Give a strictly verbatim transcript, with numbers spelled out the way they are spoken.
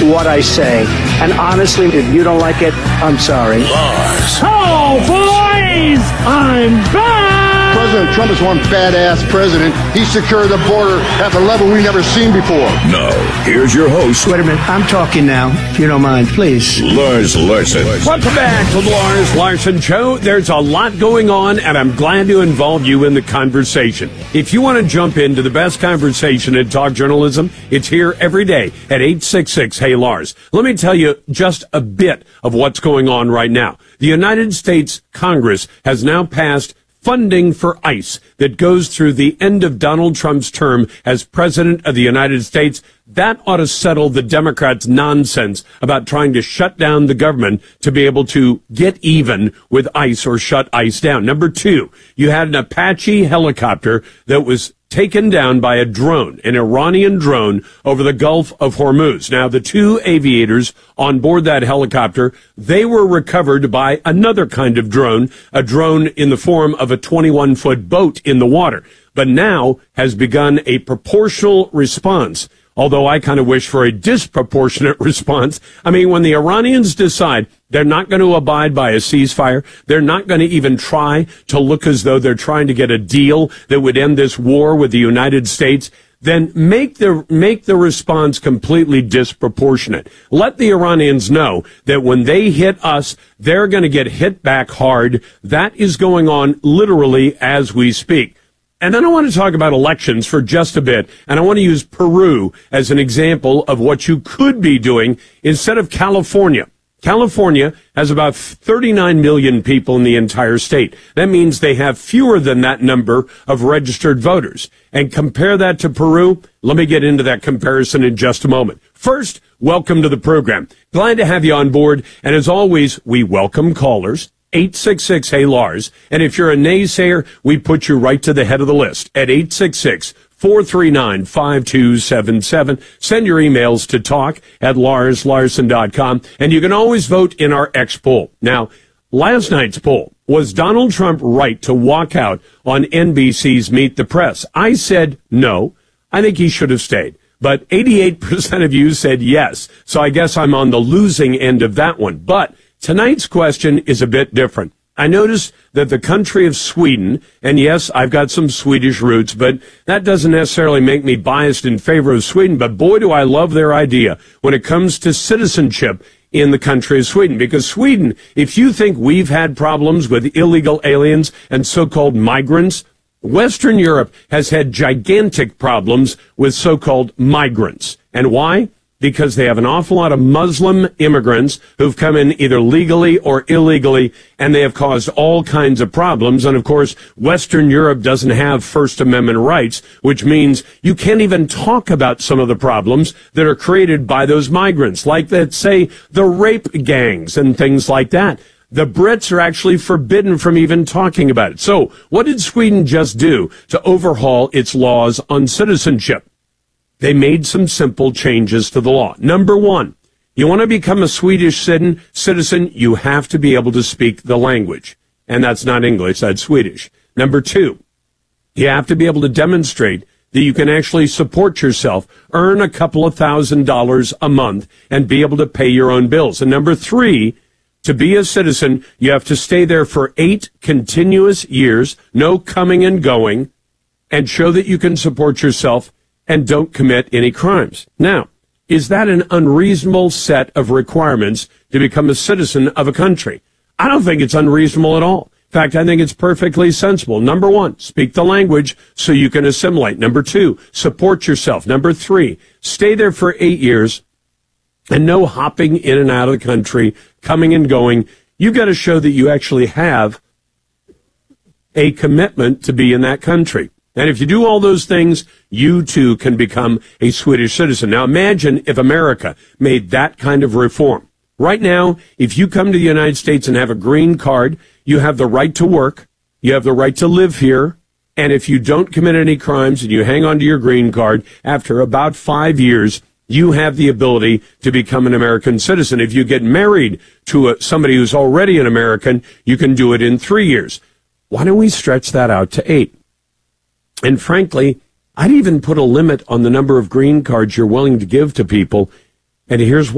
what I say. And honestly, if you don't like it, I'm sorry. Lars. Oh, boys! I'm back! President Trump is one badass president. He secured the border at the level we've never seen before. No, here's your host. Wait a minute. I'm talking now, if you don't mind, please. Lars Larson. Welcome back to the Lars Larson Show. There's a lot going on, and I'm glad to involve you in the conversation. If you want to jump into the best conversation in talk journalism, it's here every day at eight six six, hey Lars. Let me tell you just a bit of what's going on right now. The United States Congress has now passed funding for ICE that goes through the end of Donald Trump's term as president of the United States. That ought to settle the Democrats' nonsense about trying to shut down the government to be able to get even with ICE or shut ICE down. Number two, you had an Apache helicopter that was taken down by a drone, an Iranian drone, over the Gulf of Hormuz. Now, the two aviators on board that helicopter, they were recovered by another kind of drone, a drone in the form of a twenty-one foot boat in the water, but now has begun a proportional response. Although I kind of wish for a disproportionate response. I mean, when the Iranians decide they're not going to abide by a ceasefire, they're not going to even try to look as though they're trying to get a deal that would end this war with the United States, then make the make the response completely disproportionate. Let the Iranians know that when they hit us, they're going to get hit back hard. That is going on literally as we speak. And then I want to talk about elections for just a bit, and I want to use Peru as an example of what you could be doing instead of California. California has about thirty-nine million people in the entire state. That means they have fewer than that number of registered voters. And compare that to Peru. Let me get into that comparison in just a moment. First, welcome to the program. Glad to have you on board. And as always, we welcome callers. eight six six, hey Lars. And if you're a naysayer, we put you right to the head of the list at eight six six, four three nine, five two seven seven. Send your emails to talk at lars larson dot com. And you can always vote in our X poll. Now, last night's poll, was Donald Trump right to walk out on N B C's Meet the Press? I said no. I think he should have stayed. But eighty-eight percent of you said yes. So I guess I'm on the losing end of that one. But tonight's question is a bit different. I noticed that the country of Sweden, and yes, I've got some Swedish roots, but that doesn't necessarily make me biased in favor of Sweden, but boy, do I love their idea when it comes to citizenship in the country of Sweden. Because Sweden, if you think we've had problems with illegal aliens and so-called migrants, Western Europe has had gigantic problems with so-called migrants. And why? Because they have an awful lot of Muslim immigrants who've come in either legally or illegally, and they have caused all kinds of problems. And, of course, Western Europe doesn't have First Amendment rights, which means you can't even talk about some of the problems that are created by those migrants, like, let's say, the rape gangs and things like that. The Brits are actually forbidden from even talking about it. So what did Sweden just do to overhaul its laws on citizenship? They made some simple changes to the law. Number one, you want to become a Swedish citizen, you have to be able to speak the language. And that's not English, that's Swedish. Number two, you have to be able to demonstrate that you can actually support yourself, earn a couple of thousand dollars a month, and be able to pay your own bills. And number three, to be a citizen, you have to stay there for eight continuous years, no coming and going, and show that you can support yourself and don't commit any crimes. Now, is that an unreasonable set of requirements to become a citizen of a country? I don't think it's unreasonable at all. In fact, I think it's perfectly sensible. Number one, speak the language so you can assimilate. Number two, support yourself. Number three, stay there for eight years and no hopping in and out of the country, coming and going. You've got to show that you actually have a commitment to be in that country. And if you do all those things, you too can become a Swedish citizen. Now imagine if America made that kind of reform. Right now, if you come to the United States and have a green card, you have the right to work, you have the right to live here, and if you don't commit any crimes and you hang on to your green card, after about five years, you have the ability to become an American citizen. If you get married to a, somebody who's already an American, you can do it in three years. Why don't we stretch that out to eight? And frankly, I'd even put a limit on the number of green cards you're willing to give to people. And here's